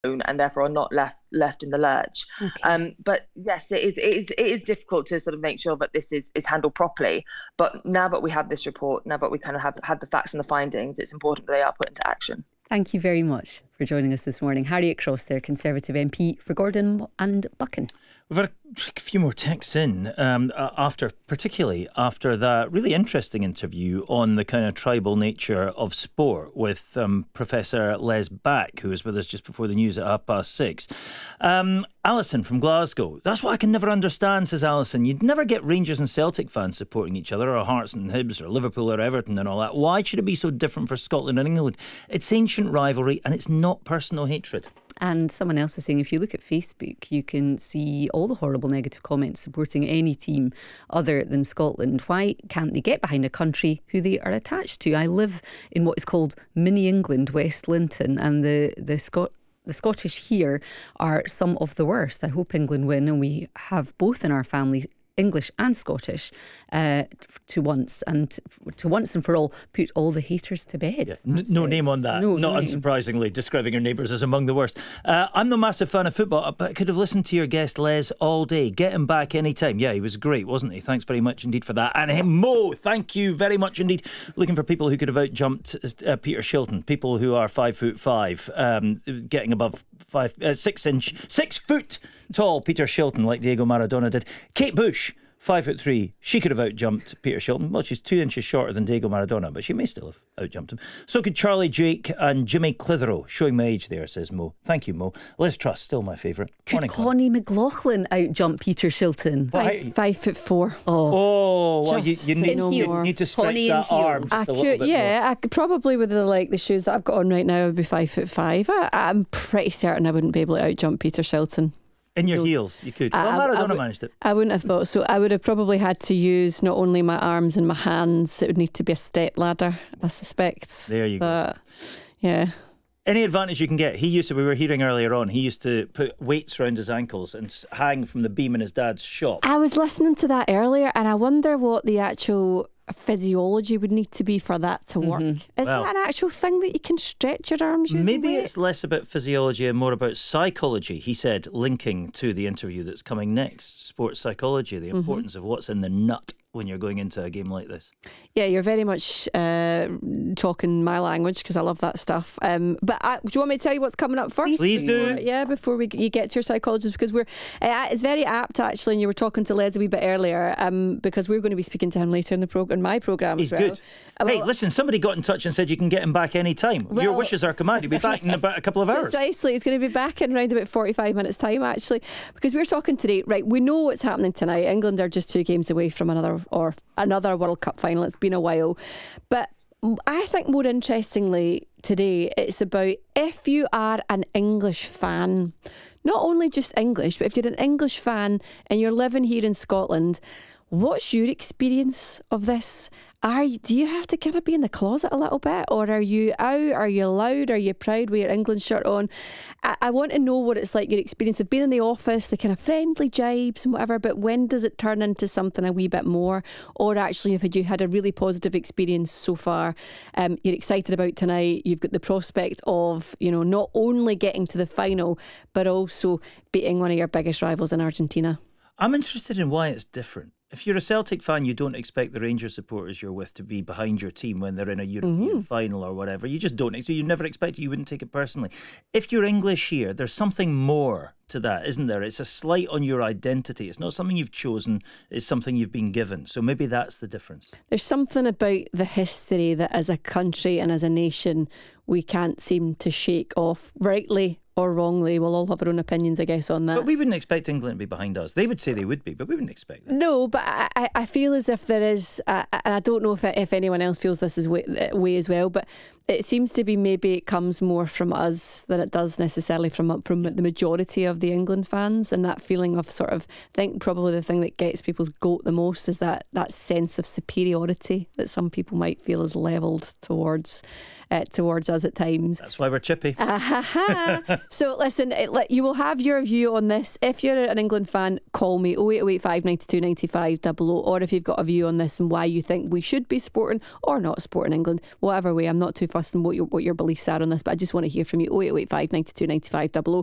and therefore are not left in the lurch. Okay. But yes, it is difficult to sort of make sure that this is handled properly. But now that we have this report, now that we kind of have had the facts and the findings, it's important that they are put into action. Thank you very much for joining us this morning. Harriet Cross there, Conservative MP for Gordon and Buchan. We've had a few more texts in, particularly after that really interesting interview on the kind of tribal nature of sport with Professor Les Back, who was with us just before the news at 6:30. Alison from Glasgow. That's what I can never understand, says Alison. You'd never get Rangers and Celtic fans supporting each other, or Hearts and Hibs, or Liverpool or Everton and all that. Why should it be so different for Scotland and England? It's ancient rivalry and it's not personal hatred. And someone else is saying, if you look at Facebook, you can see all the horrible negative comments supporting any team other than Scotland. Why can't they get behind a country who they are attached to? I live in what is called Mini England, West Linton, and the Scottish here are some of the worst. I hope England win, and we have both in our family, English and Scottish, to once and for all put all the haters to bed. Yeah. No name on that. Not unsurprisingly, describing your neighbours as among the worst. I'm no massive fan of football, but I could have listened to your guest Les all day. Get him back anytime. Yeah, he was great, wasn't he? Thanks very much indeed for that. And Mo, thank you very much indeed. Looking for people who could have outjumped Peter Shilton, people who are 5'5", getting above 6 foot tall Peter Shilton, like Diego Maradona did. Kate Bush, 5'3", she could have outjumped Peter Shilton. Well, she's 2 inches shorter than Diego Maradona, but she may still have outjumped him. So could Charlie Drake and Jimmy Clitheroe. Showing my age there, says Mo. Thank you, Mo. Liz Truss, still my favourite. Could Connie McLaughlin outjump Peter Shilton? 5'4". Well, you need to stretch that arm just a little bit more. I could probably, with the shoes that I've got on right now, I'd be 5'5". I'm pretty certain I wouldn't be able to outjump Peter Shilton. In your heels, you could. Well, Maradona managed it. I wouldn't have thought so. I would have probably had to use not only my arms and my hands, it would need to be a step ladder, I suspect. There you go. Yeah. Any advantage you can get. We were hearing earlier on, he used to put weights around his ankles and hang from the beam in his dad's shop. I was listening to that earlier, and I wonder what the actual physiology would need to be for that to work. Is that an actual thing that you can stretch your arms using Maybe weights? It's less about physiology and more about psychology, he said, linking to the interview that's coming next. Sports psychology, the importance of what's in the nut when you're going into a game like this. Yeah, you're very much talking my language because I love that stuff. But do you want me to tell you what's coming up first? Please do. Before you get to your psychologist, because it's very apt actually, and you were talking to Les a wee bit earlier, because we're going to be speaking to him later in my programme as well. He's good. Hey, listen, somebody got in touch and said you can get him back any time. Your wishes are command. He'll be back in about a couple of hours. Precisely. He's going to be back in around about 45 minutes time actually, because we're talking today, right, we know what's happening tonight. England are just 2 games away from another World Cup final. It's been a while, but I think more interestingly today, it's about if you are an English fan, not only just English, but if you're an English fan and you're living here in Scotland, what's your experience of this? Do you have to kind of be in the closet a little bit, or are you out? Are you loud? Are you proud with your England shirt on? I want to know what it's like, your experience of being in the office, the kind of friendly jibes and whatever, but when does it turn into something a wee bit more? Or actually, if you had a really positive experience so far, you're excited about tonight, you've got the prospect of, not only getting to the final, but also beating one of your biggest rivals in Argentina. I'm interested in why it's different. If you're a Celtic fan, you don't expect the Rangers supporters you're with to be behind your team when they're in a European final or whatever. You just don't. So you never expect it. You wouldn't take it personally. If you're English here, there's something more to that, isn't there? It's a slight on your identity. It's not something you've chosen. It's something you've been given. So maybe that's the difference. There's something about the history that as a country and as a nation, we can't seem to shake off, rightly or wrongly. We'll all have our own opinions, I guess, on that. But we wouldn't expect England to be behind us. They would say they would be, but we wouldn't expect that. No, but I feel as if there is, and I don't know if anyone else feels this way as well, but it seems to be maybe it comes more from us than it does necessarily from the majority of the England fans, and that feeling of sort of, I think probably the thing that gets people's goat the most is that sense of superiority that some people might feel is levelled towards towards us at times. That's why we're chippy. So listen, you will have your view on this. If you're an England fan, call me 08085 92 95 00, or if you've got a view on this and why you think we should be supporting or not supporting England, whatever way. I'm not too fussed on what your beliefs are on this, but I just want to hear from you. 08085 92 95 00.